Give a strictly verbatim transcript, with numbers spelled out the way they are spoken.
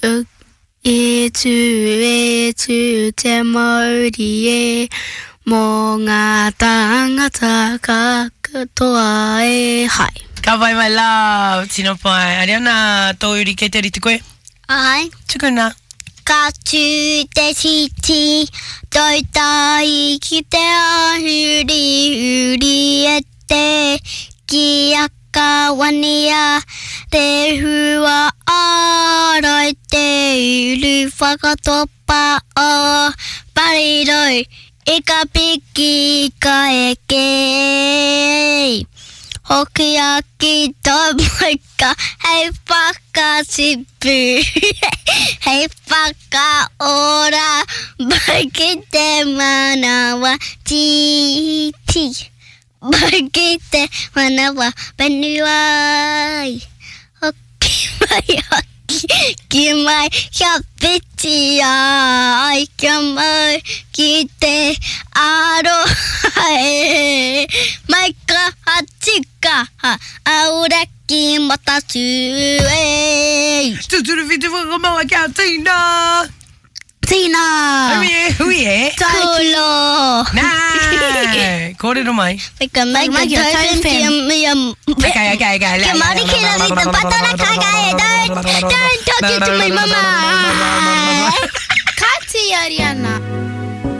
예주의 주제 머리에 뭔가 땅아다가 그 도아에 하이. Kawai my love, tino pai. Ariana, to yuri ke te rite koe? Ai. Tukuna. Ka tu te siti, toi tai ki te ahuri uri e te ki aka wania, te hua arai te uru whakatopa o pariroi, e ka piki ka e kei. Hoki aki to maika, hei whaka sipu, hei whaka ora, baki te manawa titi, baki te manawa penuai, hoki mai hoki, ki mai hapiti ai, ki mai ki te arohae, maika hachika, auraki matasu e. Tuturu fitu whakamawa kia Tina. Tina. Hui hui e. Kulo. Nai. Kōrero mai. Maika maika tōpim tiam. Okay, okay, okay. Ke mari ki na rita patara kagae. Don't, don't talk to my mama. Kati Ariana.